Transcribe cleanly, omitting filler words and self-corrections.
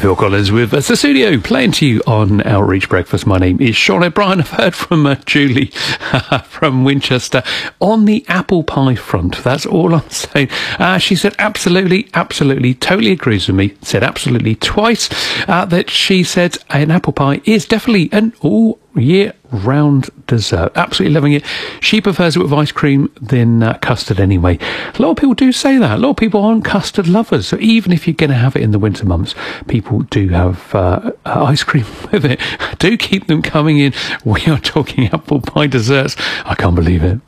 Phil Collins with the studio playing to you on Outreach Breakfast. My name is Sean O'Brien. I've heard from Julie from Winchester on the apple pie front. That's all I'm saying. She said absolutely, totally agrees with me. Said absolutely twice that she said an apple pie is definitely an all-year round dessert. Absolutely loving it. She prefers it with ice cream than custard anyway. A lot of people do say that. A lot of people aren't custard lovers. So even if you're going to have it in the winter months, people do have ice cream with it. Do keep them coming in. We are talking apple pie desserts. I can't believe it.